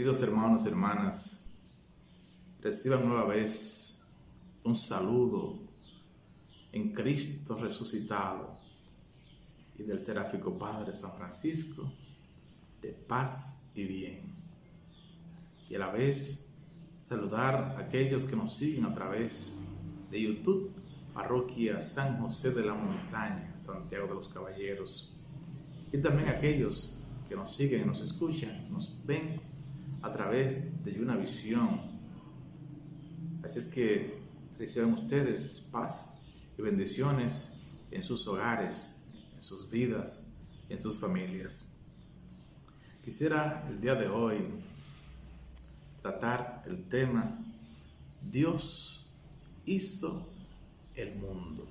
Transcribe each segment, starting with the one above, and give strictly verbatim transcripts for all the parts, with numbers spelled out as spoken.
Queridos hermanos y hermanas, reciban nueva vez un saludo en Cristo resucitado y del seráfico Padre San Francisco, de paz y bien. Y a la vez saludar a aquellos que nos siguen a través de YouTube, Parroquia San José de la Montaña, Santiago de los Caballeros, y también aquellos que nos siguen y nos escuchan, nos ven a través de una visión. Así es que reciban ustedes paz y bendiciones en sus hogares, en sus vidas, en sus familias. Quisiera el día de hoy tratar el tema: Dios hizo el mundo.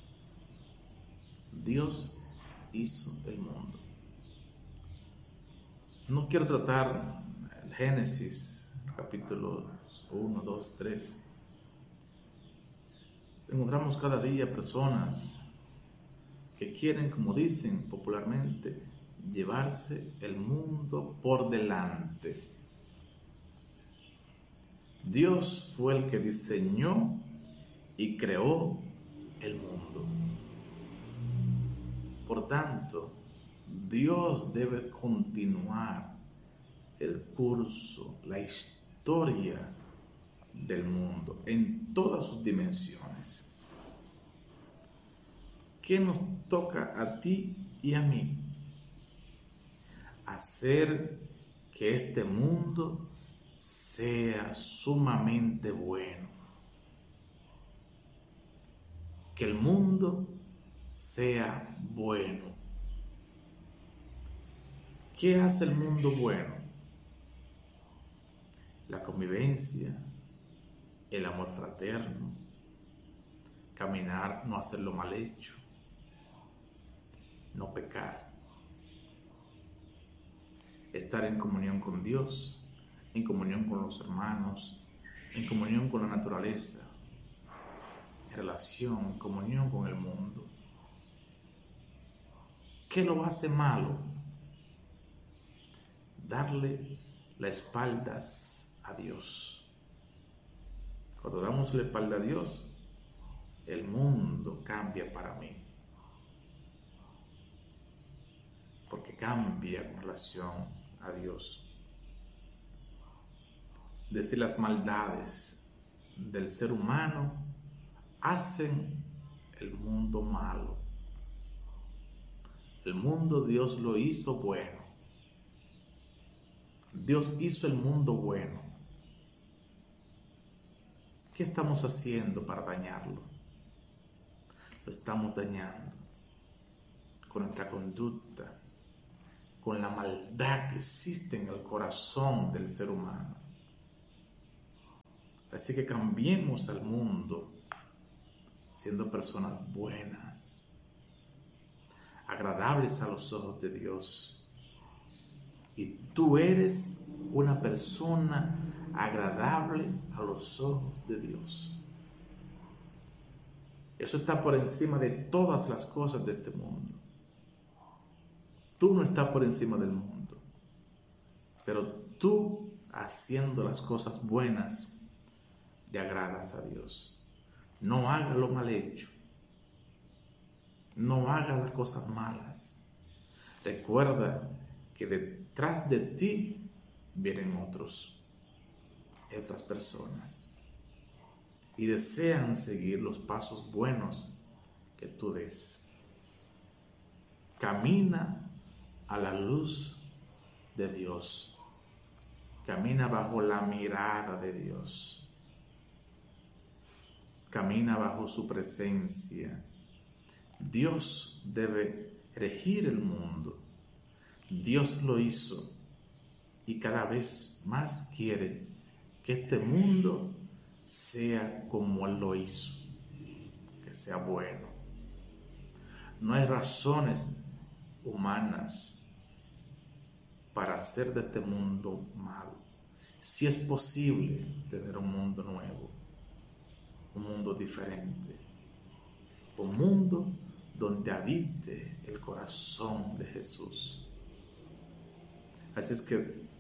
Dios hizo el mundo. No quiero tratar el Génesis, capítulo uno, dos, tres. Encontramos cada día personas que quieren, como dicen popularmente, llevarse el mundo por delante. Dios fue el que diseñó y creó el mundo. Por tanto, Dios debe continuar el curso, la historia del mundo en todas sus dimensiones. ¿Qué nos toca a ti y a mí? Hacer que este mundo sea sumamente bueno. Que el mundo sea bueno. ¿Qué hace el mundo bueno? La convivencia, el amor fraterno, caminar, no hacer lo mal hecho, no pecar, estar en comunión con Dios, en comunión con los hermanos, en comunión con la naturaleza, en relación, en comunión con el mundo. ¿Qué lo hace malo? Darle las espaldas a Dios. Cuando damos la espalda a Dios, el mundo cambia para mí. Porque cambia con relación a Dios. Decir las maldades del ser humano hacen el mundo malo. El mundo Dios lo hizo bueno. Dios hizo el mundo bueno. ¿Qué estamos haciendo para dañarlo? Lo estamos dañando con nuestra conducta, con la maldad que existe en el corazón del ser humano. Así que cambiemos al mundo siendo personas buenas, agradables a los ojos de Dios. Y tú eres una persona agradable a los ojos de Dios. Eso está por encima de todas las cosas de este mundo. Tú no estás por encima del mundo, pero tú, haciendo las cosas buenas, le agradas a Dios. No hagas lo mal hecho. No hagas las cosas malas. Recuerda que detrás de ti vienen otros, otras personas, y desean seguir los pasos buenos que tú des. Camina a la luz de Dios. Camina bajo la mirada de Dios. Camina bajo su presencia. Dios debe regir el mundo. Dios lo hizo y cada vez más quiere que este mundo sea como Él lo hizo, que sea bueno. No hay razones humanas para hacer de este mundo malo. Si es posible tener un mundo nuevo, un mundo diferente, un mundo donde habite el corazón de Jesús. Así es que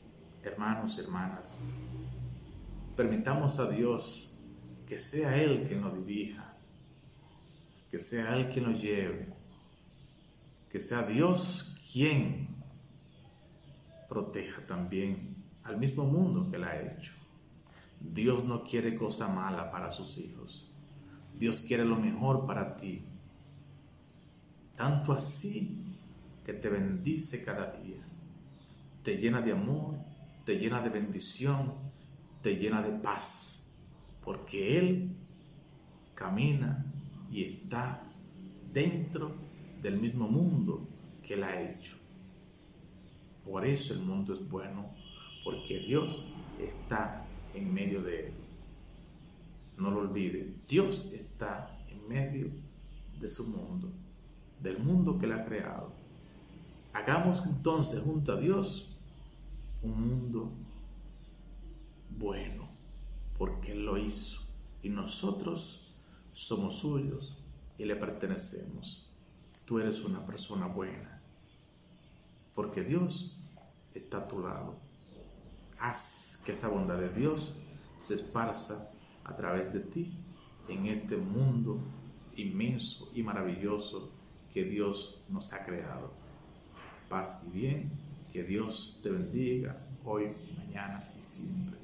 hermanos y hermanas, permitamos a Dios que sea Él quien nos dirija, que sea Él quien nos lleve, que sea Dios quien proteja también al mismo mundo que la ha hecho. Dios no quiere cosa mala para sus hijos. Dios quiere lo mejor para ti. Tanto así que te bendice cada día. Te llena de amor, te llena de bendición, te llena de paz. Porque Él camina y está dentro del mismo mundo que Él ha hecho. Por eso el mundo es bueno, porque Dios está en medio de él. No lo olvide, Dios está en medio de su mundo, del mundo que Él ha creado. Hagamos entonces junto a Dios un mundo bueno, porque Él lo hizo y nosotros somos suyos y le pertenecemos. Tú eres una persona buena, porque Dios está a tu lado. Haz que esa bondad de Dios se esparza a través de ti en este mundo inmenso y maravilloso que Dios nos ha creado. Paz y bien, que Dios te bendiga hoy, mañana y siempre.